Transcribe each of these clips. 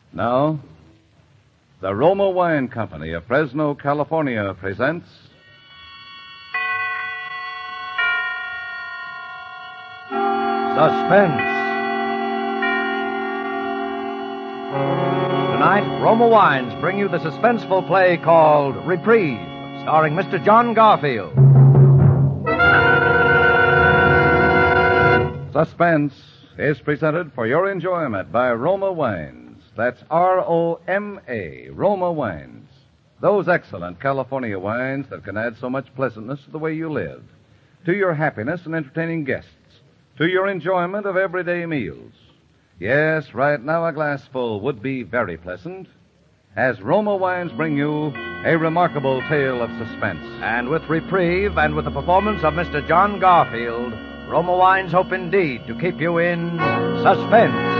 Now, the Roma Wine Company of Fresno, California presents Suspense. Tonight, Roma Wines bring you the suspenseful play called Reprieve, starring Mr. John Garfield. Suspense is presented for your enjoyment by Roma Wines. That's R-O-M-A, Roma Wines. Those excellent California wines that can add so much pleasantness to the way you live, to your happiness in entertaining guests, to your enjoyment of everyday meals. Yes, right now a glassful would be very pleasant, as Roma Wines bring you a remarkable tale of suspense. And with Reprieve and with the performance of Mr. John Garfield, Roma Wines hope indeed to keep you in suspense.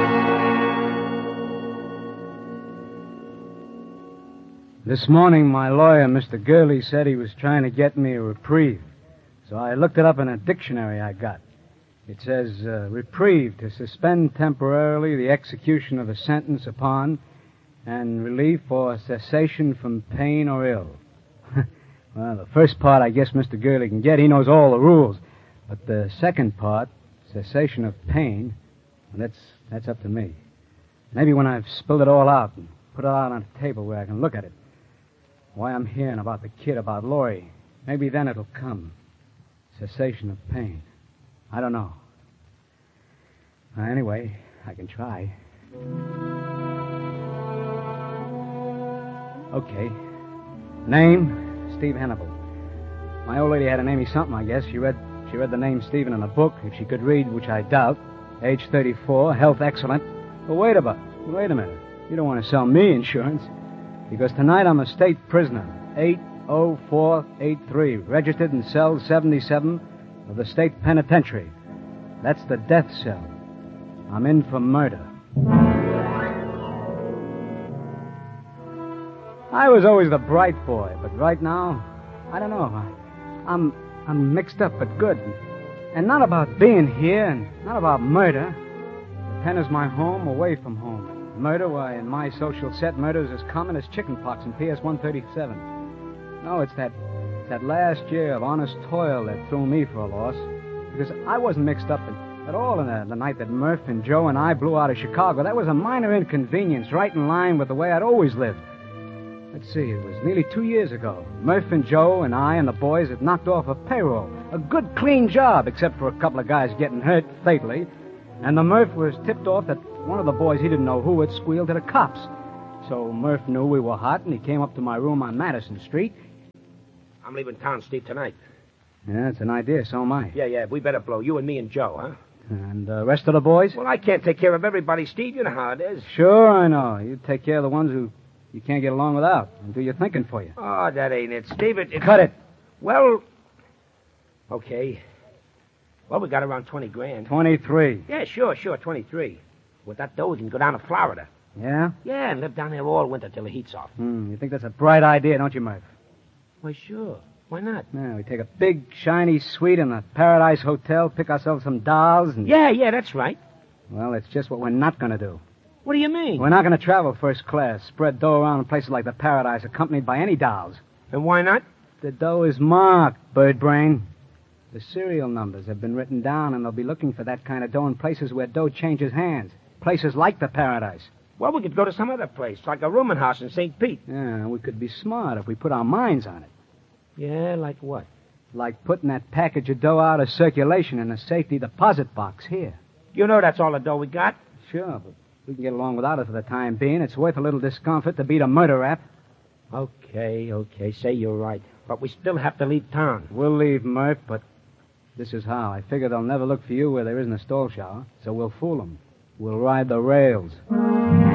This morning, my lawyer, Mr. Gurley, said he was trying to get me a reprieve. So I looked it up in a dictionary I got. It says, reprieve, to suspend temporarily the execution of a sentence upon and relief or cessation from pain or ill. Well, the first part I guess Mr. Gurley can get. He knows all the rules. But the second part, cessation of pain, well, that's up to me. Maybe when I've spilled it all out and put it out on a table where I can look at it, why I'm hearing about the kid, about Laurie, maybe then it'll come. Cessation of pain. I don't know. Anyway, I can try. Okay. Name, Steve Hannibal. My old lady had to name me something, I guess. She read the name Stephen in a book, if she could read, which I doubt. Age 34, health excellent. But wait a minute. You don't want to sell me insurance. Because tonight I'm a state prisoner, 80483, registered in cell 77 of the state penitentiary. That's the death cell. I'm in for murder. I was always the bright boy, but right now, I don't know. I'm mixed up, but good. And not about being here, and not about murder. The pen is my home, away from home. Murder, why, in my social set, murder is as common as chickenpox in PS 137. No, it's that last year of honest toil that threw me for a loss. Because I wasn't mixed up at all in the night that Murph and Joe and I blew out of Chicago. That was a minor inconvenience, right in line with the way I'd always lived. Let's see, it was nearly 2 years ago. Murph and Joe and I and the boys had knocked off a payroll. A good, clean job, except for a couple of guys getting hurt fatally. And the Murph was tipped off that one of the boys he didn't know who had squealed to the cops. So Murph knew we were hot, and he came up to my room on Madison Street. I'm leaving town, Steve, tonight. Yeah, it's an idea, so am I. Yeah, we better blow. You and me and Joe, huh? And the rest of the boys? Well, I can't take care of everybody, Steve. You know how it is. Sure, I know. You take care of the ones who you can't get along without and do your thinking for you. Oh, that ain't it, Steve. Cut it. Well, okay. Well, we got around 20 grand. 23. Yeah, sure, 23. With that dough, we can go down to Florida. Yeah? Yeah, and live down there all winter till the heat's off. You think that's a bright idea, don't you, Murph? Why, sure. Why not? Yeah, we take a big, shiny suite in the Paradise Hotel, pick ourselves some dolls, and... Yeah, that's right. Well, it's just what we're not going to do. What do you mean? We're not going to travel first class, spread dough around in places like the Paradise, accompanied by any dolls. And why not? The dough is marked, bird brain. The serial numbers have been written down, and they'll be looking for that kind of dough in places where dough changes hands. Places like the Paradise. Well, we could go to some other place, like a rooming house in St. Pete. Yeah, we could be smart if we put our minds on it. Yeah, like what? Like putting that package of dough out of circulation in a safety deposit box here. You know that's all the dough we got. Sure, but we can get along without it for the time being. It's worth a little discomfort to beat a murder rap. Okay, say you're right. But we still have to leave town. We'll leave, Murph, but this is how. I figure they'll never look for you where there isn't a stall shower, so we'll fool them. We'll ride the rails.